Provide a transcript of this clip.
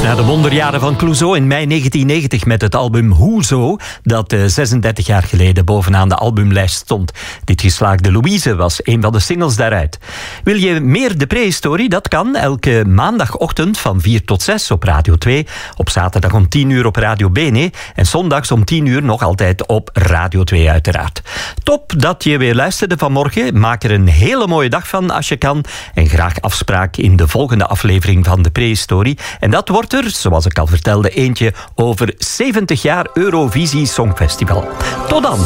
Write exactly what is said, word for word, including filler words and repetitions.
Na de wonderjaren van Clouseau in mei negentien negentig met het album Hoezo, dat zesendertig jaar geleden bovenaan de albumlijst stond. Dit geslaagde Louise was een van de singles daaruit. Wil je meer de prehistorie? Dat kan elke maandagochtend van vier tot zes op Radio twee, op zaterdag om tien uur op Radio Bene en zondags om tien uur nog altijd op Radio twee uiteraard. Top dat je weer luisterde vanmorgen. Maak er een hele mooie dag van als je kan en graag afspraak in de volgende aflevering van de prehistorie. En dat wordt er, zoals ik al vertelde, eentje over zeventig jaar Eurovisie Songfestival. Tot dan!